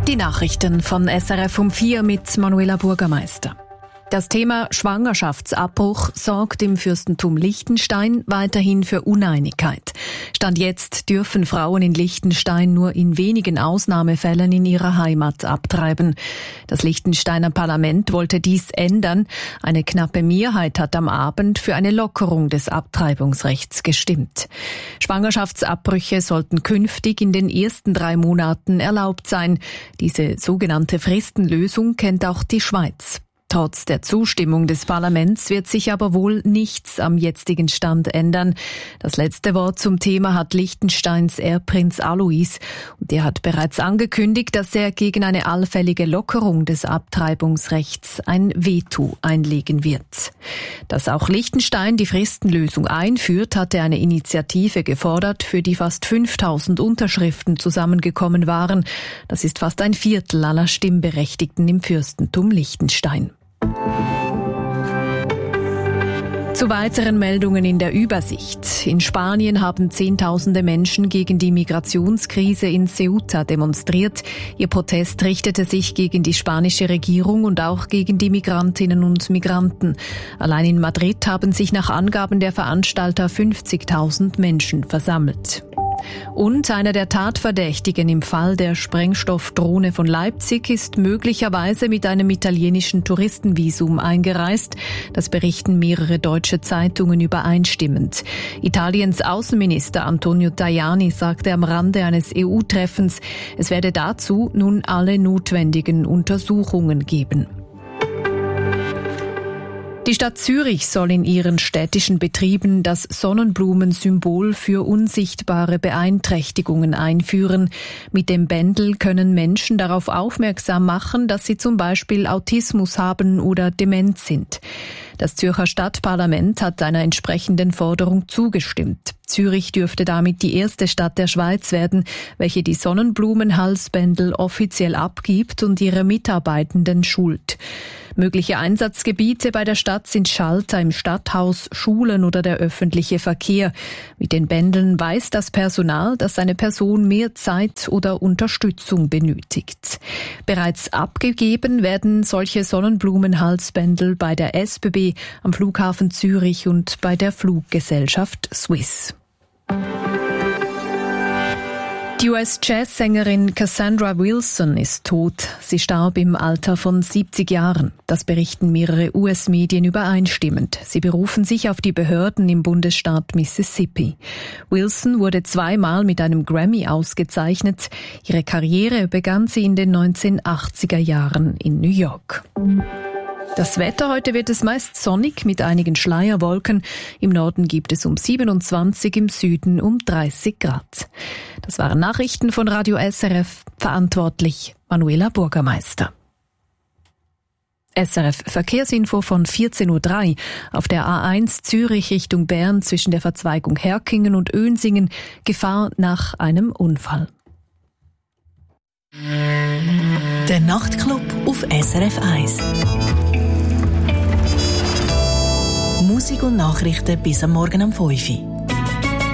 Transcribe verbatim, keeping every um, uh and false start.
Die Nachrichten von S R F um vier mit Manuela Bürgermeister. Das Thema Schwangerschaftsabbruch sorgt im Fürstentum Liechtenstein weiterhin für Uneinigkeit. Stand jetzt dürfen Frauen in Liechtenstein nur in wenigen Ausnahmefällen in ihrer Heimat abtreiben. Das Liechtensteiner Parlament wollte dies ändern. Eine knappe Mehrheit hat am Abend für eine Lockerung des Abtreibungsrechts gestimmt. Schwangerschaftsabbrüche sollten künftig in den ersten drei Monaten erlaubt sein. Diese sogenannte Fristenlösung kennt auch die Schweiz. Trotz der Zustimmung des Parlaments wird sich aber wohl nichts am jetzigen Stand ändern. Das letzte Wort zum Thema hat Liechtensteins Erbprinz Alois. Und der hat bereits angekündigt, dass er gegen eine allfällige Lockerung des Abtreibungsrechts ein Veto einlegen wird. Dass auch Liechtenstein die Fristenlösung einführt, hatte eine Initiative gefordert, für die fast fünftausend Unterschriften zusammengekommen waren. Das ist fast ein Viertel aller Stimmberechtigten im Fürstentum Liechtenstein. Zu weiteren Meldungen in der Übersicht. In Spanien haben Zehntausende Menschen gegen die Migrationskrise in Ceuta demonstriert. Ihr Protest richtete sich gegen die spanische Regierung und auch gegen die Migrantinnen und Migranten. Allein in Madrid haben sich nach Angaben der Veranstalter fünfzigtausend Menschen versammelt. Und einer der Tatverdächtigen im Fall der Sprengstoffdrohne von Leipzig ist möglicherweise mit einem italienischen Touristenvisum eingereist. Das berichten mehrere deutsche Zeitungen übereinstimmend. Italiens Außenminister Antonio Tajani sagte am Rande eines E U-Treffens, es werde dazu nun alle notwendigen Untersuchungen geben. Die Stadt Zürich soll in ihren städtischen Betrieben das Sonnenblumensymbol für unsichtbare Beeinträchtigungen einführen. Mit dem Bändel können Menschen darauf aufmerksam machen, dass sie zum Beispiel Autismus haben oder dement sind. Das Zürcher Stadtparlament hat einer entsprechenden Forderung zugestimmt. Zürich dürfte damit die erste Stadt der Schweiz werden, welche die Sonnenblumenhalsbändel offiziell abgibt und ihre Mitarbeitenden schult. Mögliche Einsatzgebiete bei der Stadt sind Schalter im Stadthaus, Schulen oder der öffentliche Verkehr. Mit den Bändeln weiß das Personal, dass eine Person mehr Zeit oder Unterstützung benötigt. Bereits abgegeben werden solche Sonnenblumenhalsbändel bei der S B B, am Flughafen Zürich und bei der Fluggesellschaft Swiss. Die U S-Jazzsängerin Cassandra Wilson ist tot. Sie starb im Alter von siebzig Jahren. Das berichten mehrere U S-Medien übereinstimmend. Sie berufen sich auf die Behörden im Bundesstaat Mississippi. Wilson wurde zweimal mit einem Grammy ausgezeichnet. Ihre Karriere begann sie in den neunzehnhundertachtziger Jahren in New York. Das Wetter: heute wird es meist sonnig mit einigen Schleierwolken. Im Norden gibt es um siebenundzwanzig, im Süden um dreißig Grad. Das waren Nachrichten von Radio S R F. Verantwortlich Manuela Bürgermeister. S R F Verkehrsinfo von vierzehn Uhr drei. Auf der A eins Zürich Richtung Bern zwischen der Verzweigung Herkingen und Önsingen Gefahr nach einem Unfall. Der Nachtclub auf S R F eins. Musik und Nachrichten bis am Morgen um fünf Uhr.